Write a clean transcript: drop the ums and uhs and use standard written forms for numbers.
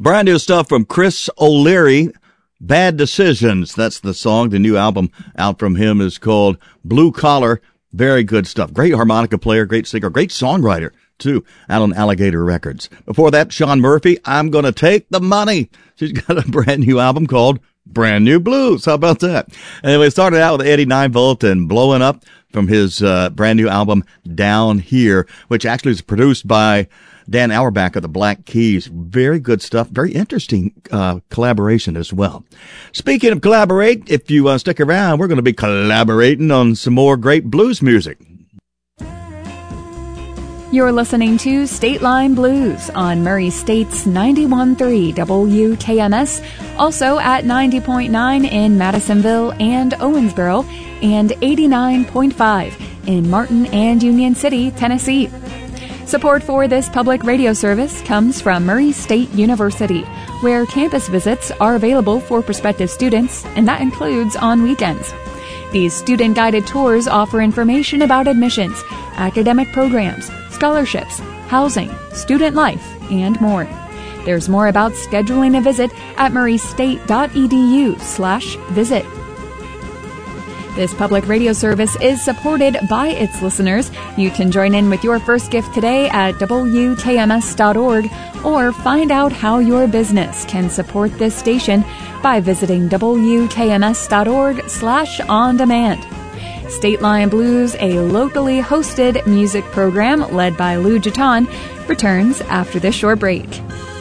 Brand new stuff from Chris O'Leary, Bad Decisions. That's the song. The new album out from him is called Blue Collar. Very good stuff. Great harmonica player, great singer, great songwriter, too, out on Alligator Records. Before that, Sean Murphy, I'm Gonna Take the Money. She's got a brand new album called Brand New Blues. How about that? And we started out with Eddie 9-Volt and Blowing Up from his brand new album Down Here, which actually is produced by Dan Auerbach of the Black Keys. Very good stuff. Very interesting collaboration as well. Speaking of collaborate, if you stick around, we're going to be collaborating on some more great blues music. You're listening to State Line Blues on Murray State's 91.3 WKMS, also at 90.9 in Madisonville and Owensboro, and 89.5 in Martin and Union City, Tennessee. Support for this public radio service comes from Murray State University, where campus visits are available for prospective students, and that includes on weekends. These student-guided tours offer information about admissions, academic programs, scholarships, housing, student life, and more. There's more about scheduling a visit at murraystate.edu/visit. This public radio service is supported by its listeners. You can join in with your first gift today at WKMS.org or find out how your business can support this station by visiting WKMS.org/on-demand. State Line Blues, a locally hosted music program led by Lou Jaton, returns after this short break.